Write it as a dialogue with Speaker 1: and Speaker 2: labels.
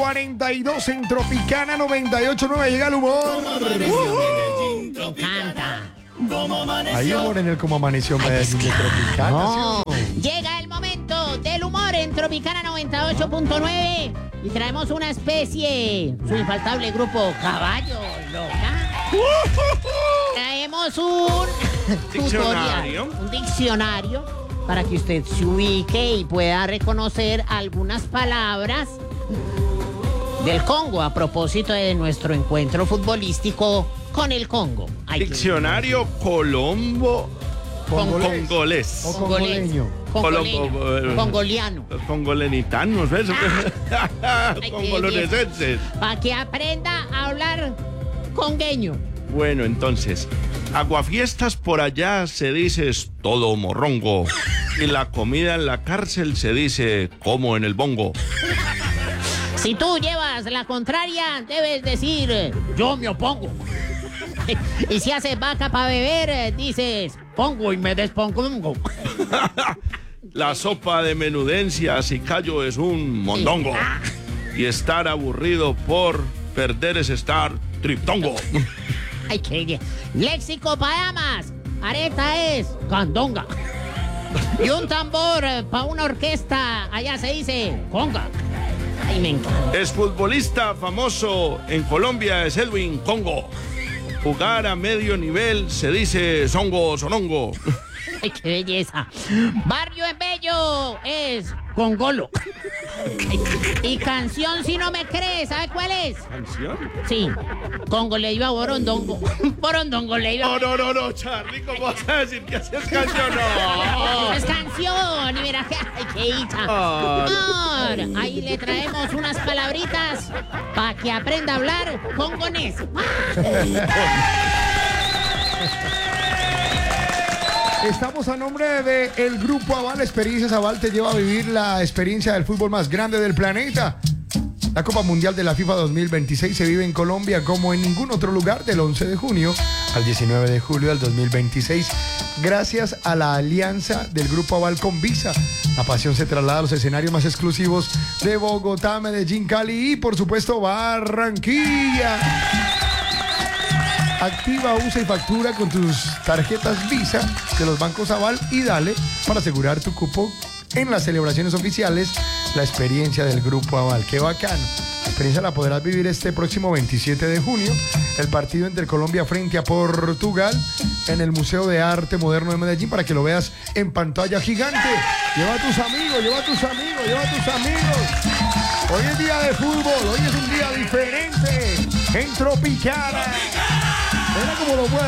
Speaker 1: 8:42 en Tropicana 98.9. Llega el humor.
Speaker 2: Me encanta.
Speaker 1: Hay humor en el Como Amaneció Medellín de Tropicana.
Speaker 2: No.
Speaker 1: ¿Sí o no?
Speaker 2: Llega el momento del humor en Tropicana 98.9 y traemos una especie, su infaltable grupo Caballo Loca. Traemos un tutorial, un diccionario para que usted se ubique y pueda reconocer algunas palabras del Congo a propósito de nuestro encuentro futbolístico con el Congo.
Speaker 3: Diccionario Colombo congolés.
Speaker 1: O congoleño.
Speaker 2: Congoliano.
Speaker 3: Congolenitanos, ¿ves? Congolonesenses.
Speaker 2: Para que aprenda a hablar congueño.
Speaker 3: Bueno, entonces, aguafiestas por allá se dice es todo morrongo. Y la comida en la cárcel se dice como en el bongo.
Speaker 2: Si tú llevas la contraria, debes decir, yo me opongo. Y si haces vaca para beber, dices, pongo y me despongo.
Speaker 3: La sopa de menudencias y callo es un mondongo. Y estar aburrido por perder es estar triptongo.
Speaker 2: Ay, qué bien. Léxico para damas. Areta es candonga. Y un tambor para una orquesta, allá se dice conga. Ay, me encanta.
Speaker 3: Es futbolista famoso en Colombia es Edwin Congo. Jugar a medio nivel se dice zongo sonongo.
Speaker 2: Ay, qué belleza. Barrio en Bello es Congolo. Y canción, si no me crees, ¿sabe cuál es?
Speaker 3: ¿Canción?
Speaker 2: Sí, Congo le iba a Borondongo. Borondongo le iba.
Speaker 3: No, Charlie, ¿cómo vas a decir que haces canción? No.
Speaker 2: Es canción, y mira que. Ay, qué hija. Amor, ahí le traemos unas palabritas para que aprenda a hablar congonés.
Speaker 1: Estamos a nombre de el Grupo Aval. Experiencias Aval te lleva a vivir la experiencia del fútbol más grande del planeta. La Copa Mundial de la FIFA 2026 se vive en Colombia como en ningún otro lugar del 11 de junio al 19 de julio del 2026. Gracias a la alianza del Grupo Aval con Visa. La pasión se traslada a los escenarios más exclusivos de Bogotá, Medellín, Cali y por supuesto Barranquilla. Activa, usa y factura con tus tarjetas Visa de los bancos Aval y dale para asegurar tu cupo en las celebraciones oficiales. La experiencia del Grupo Aval, qué bacano. La experiencia la podrás vivir este próximo 27 de junio. El partido entre Colombia frente a Portugal en el Museo de Arte Moderno de Medellín para que lo veas en pantalla gigante. Lleva a tus amigos. Hoy es día de fútbol, hoy es un día diferente en Tropicana. Mira cómo lo mueve.